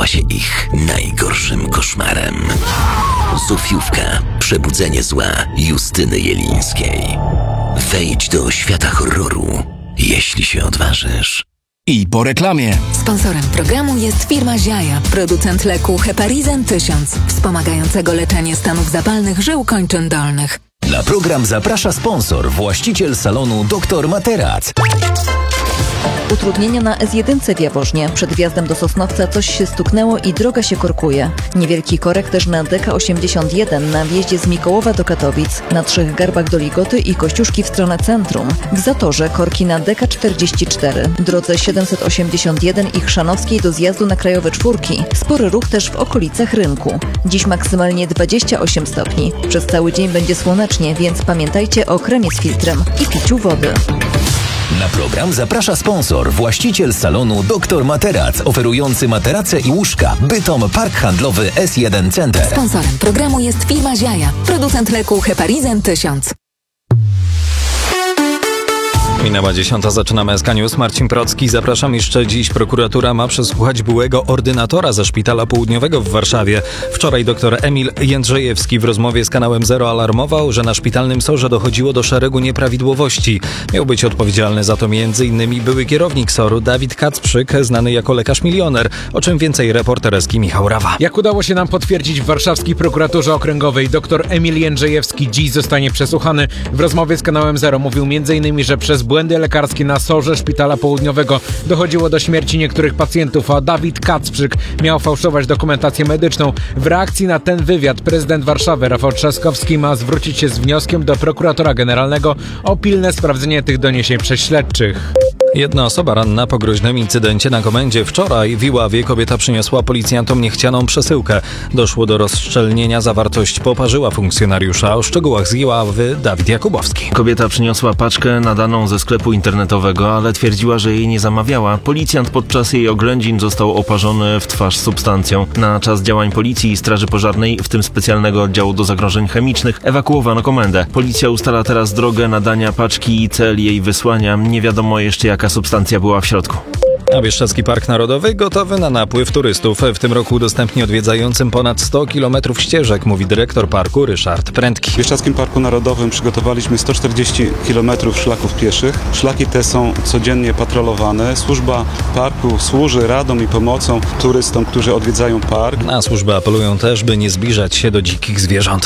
stała się ich najgorszym koszmarem. Zofiówka. Przebudzenie zła Justyny Jelińskiej. Wejdź do świata horroru, jeśli się odważysz. I po reklamie. Sponsorem programu jest firma Ziaja, producent leku Heparizan 1000, wspomagającego leczenie stanów zapalnych żył kończyn dolnych. Na program zaprasza sponsor, właściciel salonu Dr Materac. Utrudnienia na S1 w Jaworznie. Przed wjazdem do Sosnowca coś się stuknęło i droga się korkuje. Niewielki korek też na DK81 na wjeździe z Mikołowa do Katowic, na Trzech Garbach do Ligoty i Kościuszki w stronę centrum. W Zatorze korki na DK44, drodze 781 i Chrzanowskiej do zjazdu na Krajowe Czwórki. Spory ruch też w okolicach rynku. Dziś maksymalnie 28 stopni. Przez cały dzień będzie słonecznie, więc pamiętajcie o kremie z filtrem i piciu wody. Na program zaprasza sponsor, właściciel salonu Dr Materac, oferujący materace i łóżka. Bytom Park Handlowy S1 Center. Sponsorem programu jest firma Ziaja, producent leku Heparizan 1000. Minęła 10, zaczynamy SK News. Marcin Procki, zapraszam. Jeszcze dziś prokuratura ma przesłuchać byłego ordynatora ze Szpitala Południowego w Warszawie. Wczoraj dr Emil Jędrzejewski w rozmowie z kanałem Zero alarmował, że na szpitalnym SOR-ze dochodziło do szeregu nieprawidłowości. Miał być odpowiedzialny za to m.in. były kierownik SOR-u Dawid Kacprzyk, znany jako lekarz milioner. O czym więcej reporterski Michał Rawa. Jak udało się nam potwierdzić w warszawskiej prokuraturze okręgowej, dr Emil Jędrzejewski dziś zostanie przesłuchany. W rozmowie z kanałem Zero mówił m.in., że przez błędy lekarskie na SOR-ze Szpitala Południowego dochodziło do śmierci niektórych pacjentów, a Dawid Kacprzyk miał fałszować dokumentację medyczną. W reakcji na ten wywiad prezydent Warszawy Rafał Trzaskowski ma zwrócić się z wnioskiem do prokuratora generalnego o pilne sprawdzenie tych doniesień przez śledczych. Jedna osoba ranna po groźnym incydencie na komendzie. Wczoraj w Iławie kobieta przyniosła policjantom niechcianą przesyłkę. Doszło do rozszczelnienia, zawartość poparzyła funkcjonariusza. O szczegółach z Iławy Dawid Jakubowski. Kobieta przyniosła paczkę nadaną ze sklepu internetowego, ale twierdziła, że jej nie zamawiała. Policjant podczas jej oględzin został oparzony w twarz substancją. Na czas działań policji i straży pożarnej, w tym specjalnego oddziału do zagrożeń chemicznych, ewakuowano komendę. Policja ustala teraz drogę nadania paczki i cel jej wysłania. Nie wiadomo jeszcze, jaka substancja była w środku. A Bieszczadzki Park Narodowy gotowy na napływ turystów. W tym roku udostępni odwiedzającym ponad 100 km ścieżek, mówi dyrektor parku Ryszard Prędki. W Bieszczadzkim Parku Narodowym przygotowaliśmy 140 km szlaków pieszych. Szlaki te są codziennie patrolowane. Służba parku służy radą i pomocą turystom, którzy odwiedzają park. Na służbę apelują też, by nie zbliżać się do dzikich zwierząt.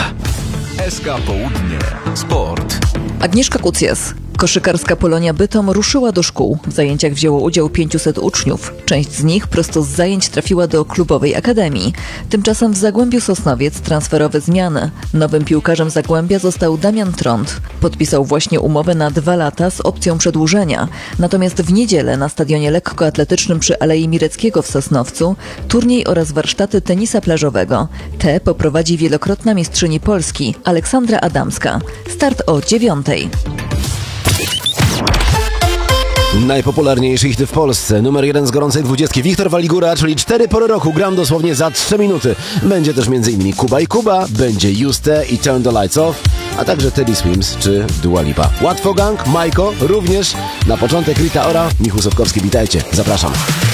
SK Południe. Sport. Agnieszka Kucjas. Koszykarska Polonia Bytom ruszyła do szkół. W zajęciach wzięło udział 500 uczniów. Część z nich prosto z zajęć trafiła do klubowej akademii. Tymczasem w Zagłębiu Sosnowiec transferowe zmiany. Nowym piłkarzem Zagłębia został Damian Trąd. Podpisał właśnie umowę na 2 lata z opcją przedłużenia. Natomiast w niedzielę na stadionie lekkoatletycznym przy Alei Mireckiego w Sosnowcu turniej oraz warsztaty tenisa plażowego. Te poprowadzi wielokrotna mistrzyni Polski Aleksandra Adamska. Start o 9:00. Najpopularniejszy hit w Polsce. Numer 1 z gorącej 20. Wiktor Waligura, czyli 4 pory roku. Gram dosłownie za 3 minuty. Będzie też m.in. Kuba i Kuba, będzie Juste i Turn the Lights Off, a także Teddy Swims czy Dua Lipa. Łatwo Gang, Majko również. Na początek Rita Ora, Michał Sotkowski, witajcie. Zapraszam.